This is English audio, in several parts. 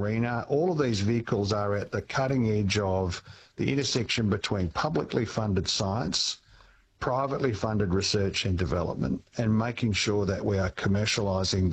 arena. All of these vehicles are at the cutting edge of the intersection between publicly funded science, privately funded research and development, and making sure that we are commercialising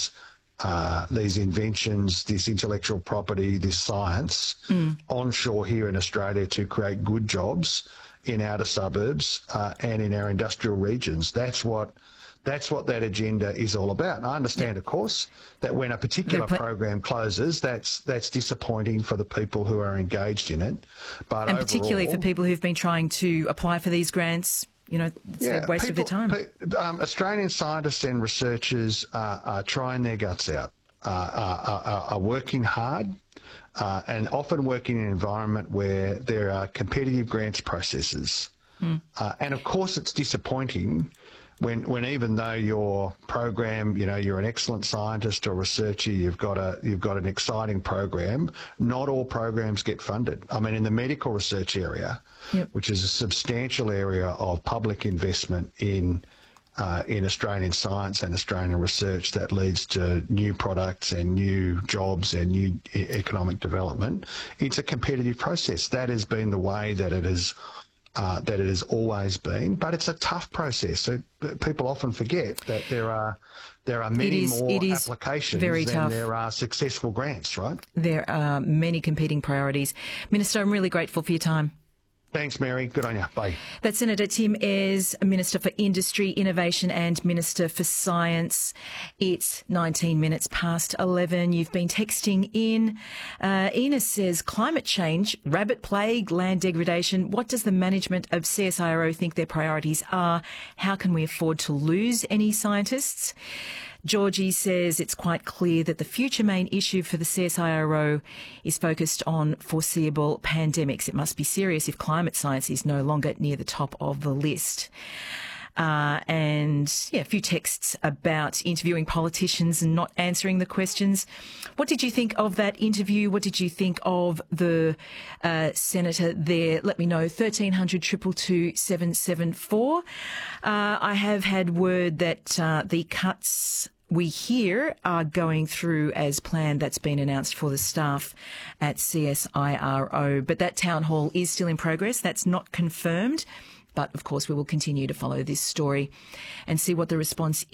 these inventions, this intellectual property, this science onshore here in Australia to create good jobs in outer suburbs and in our industrial regions. That's what that agenda is all about. And I understand, of course, that when a particular program closes, that's disappointing for the people who are engaged in it. But and particularly for people who've been trying to apply for these grants, it's a waste of their time. Australian scientists and researchers are trying their guts out, are working hard, and often working in an environment where there are competitive grants processes. And of course, it's disappointing when even though your program, you're an excellent scientist or researcher, you've got an exciting program, not all programs get funded. I mean, in the medical research area, which is a substantial area of public investment in Australian science and Australian research that leads to new products and new jobs and new economic development, it's a competitive process. That has been the way that it has always been, but it's a tough process. So people often forget that there are many more applications than there are successful grants, right? There are many competing priorities. Minister, I'm really grateful for your time. Thanks, Mary. Good on you. Bye. That's Senator Tim Ayres, Minister for Industry, Innovation and Minister for Science. It's 19 minutes past 11. You've been texting in. Enos says, climate change, rabbit plague, land degradation. What does the management of CSIRO think their priorities are? How can we afford to lose any scientists? Georgie says it's quite clear that the future main issue for the CSIRO is focused on foreseeable pandemics. It must be serious if climate science is no longer near the top of the list. A few texts about interviewing politicians and not answering the questions. What did you think of that interview? What did you think of the senator there? Let me know. 1300 222 774. I have had word that the cuts we hear are going through as planned. That's been announced for the staff at CSIRO. But that town hall is still in progress. That's not confirmed. But, of course, we will continue to follow this story and see what the response